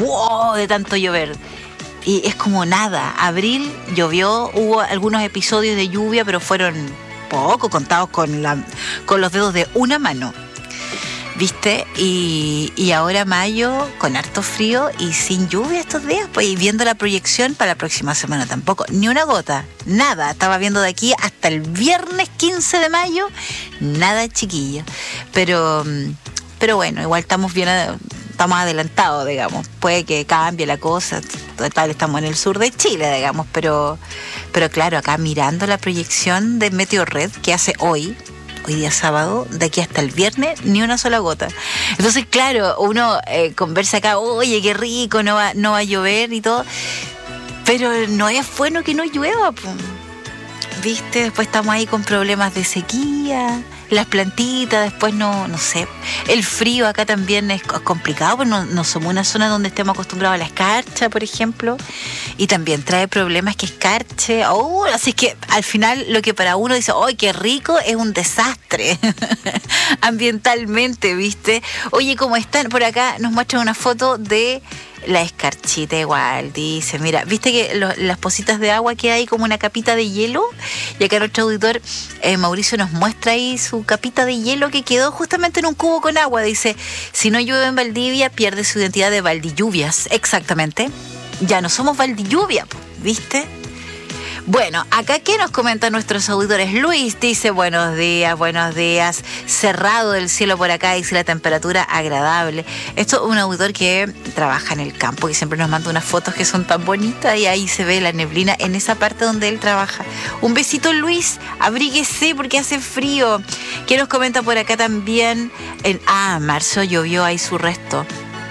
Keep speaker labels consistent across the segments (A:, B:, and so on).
A: wow, de tanto llover. Y es como nada. Abril llovió, hubo algunos episodios de lluvia, pero fueron poco, contados con los dedos de una mano. ¿Viste? Y ahora mayo con harto frío y sin lluvia estos días, pues, y viendo la proyección para la próxima semana tampoco, ni una gota, nada. Estaba viendo de aquí hasta el viernes 15 de mayo, nada, chiquillo. Pero bueno, igual estamos adelantados, digamos. Puede que cambie la cosa, total, estamos en el sur de Chile, digamos, pero claro, acá mirando la proyección de Meteorred que hace hoy día sábado, de aquí hasta el viernes, ni una sola gota. Entonces, claro, uno conversa acá, oye, qué rico, no va a llover y todo, pero no es bueno que no llueva, pues. ¿Viste? Después estamos ahí con problemas de sequía, las plantitas, después no sé. El frío acá también es complicado, porque no somos una zona donde estemos acostumbrados a la escarcha, por ejemplo, y también trae problemas que escarche. Así que al final lo que para uno dice, ¡ay, qué rico!, es un desastre ambientalmente, ¿viste? Oye, ¿cómo están? Por acá nos muestran una foto de la escarchita igual, dice, mira, viste que las pocitas de agua que hay como una capita de hielo, y acá nuestro auditor Mauricio nos muestra ahí su capita de hielo que quedó justamente en un cubo con agua. Dice, si no llueve en Valdivia, pierde su identidad de Valdilluvias. Exactamente, ya no somos Valdilluvia, ¿viste? Bueno, acá, ¿qué nos comentan nuestros auditores? Luis dice, buenos días, cerrado el cielo por acá, dice la temperatura agradable. Esto es un auditor que trabaja en el campo y siempre nos manda unas fotos que son tan bonitas, y ahí se ve la neblina en esa parte donde él trabaja. Un besito, Luis, abríguese porque hace frío. ¿Qué nos comenta por acá también? Marzo llovió ahí su resto.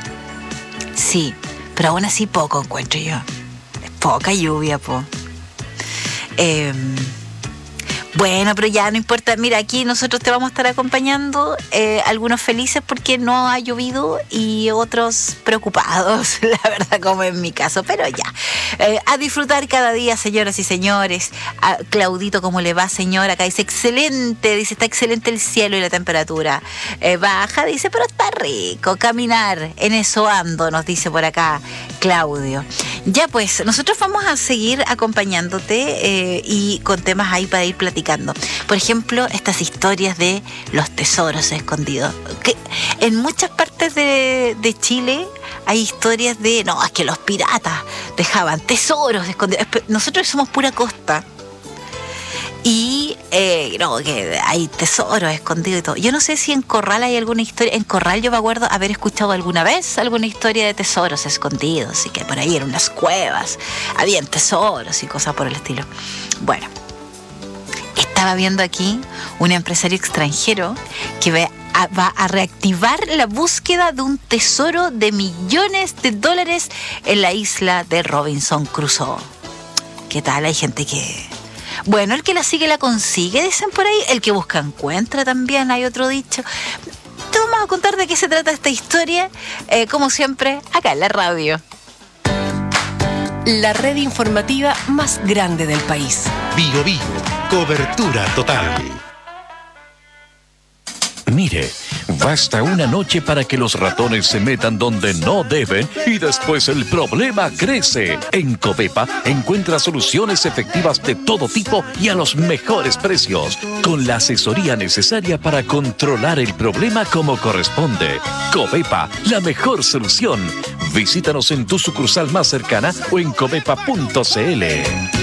A: Sí, pero aún así poco encuentro yo. Es poca lluvia, po. Bueno, pero ya no importa. Mira, aquí nosotros te vamos a estar acompañando, algunos felices porque no ha llovido y otros preocupados, la verdad, como en mi caso, pero ya. A disfrutar cada día, señoras y señores. A Claudito, ¿cómo le va, señora? Acá dice, excelente, dice, está excelente el cielo y la temperatura. Baja, dice, pero está rico caminar, en eso ando, nos dice por acá Claudio. Ya pues, nosotros vamos a seguir acompañándote y con temas ahí para ir platicando. Por ejemplo, estas historias de los tesoros escondidos. Que en muchas partes de Chile hay historias de, no, es que los piratas dejaban tesoros escondidos. Nosotros somos pura costa. Y que hay tesoros escondidos y todo. Yo no sé si en Corral hay alguna historia. En Corral yo me acuerdo haber escuchado alguna vez alguna historia de tesoros escondidos, y que por ahí eran unas cuevas, habían tesoros y cosas por el estilo. Bueno, estaba viendo aquí un empresario extranjero que va a reactivar la búsqueda de un tesoro de millones de dólares en la isla de Robinson Crusoe. ¿Qué tal? Hay gente que... Bueno, el que la sigue la consigue, dicen por ahí. El que busca encuentra también, hay otro dicho. Te vamos a contar de qué se trata esta historia, como siempre, acá en la radio.
B: La red informativa más grande del país.
C: Bio Bio, cobertura total.
D: Mire, basta una noche para que los ratones se metan donde no deben y después el problema crece. En Covepa encuentra soluciones efectivas de todo tipo y a los mejores precios, con la asesoría necesaria para controlar el problema como corresponde. Covepa, la mejor solución. Visítanos en tu sucursal más cercana o en covepa.cl.